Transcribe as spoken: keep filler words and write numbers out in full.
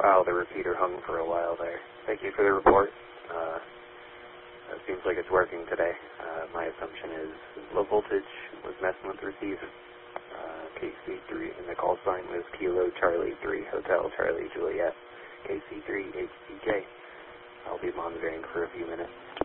Wow, the repeater hung for a while there. Thank you for the report. Uh, it seems like it's working today. Uh, my assumption is low voltage was messing with the receiver. Uh, K C three, and the call sign was Kilo Charlie three Hotel Charlie Juliet, K C three H C K. I'll be monitoring for a few minutes.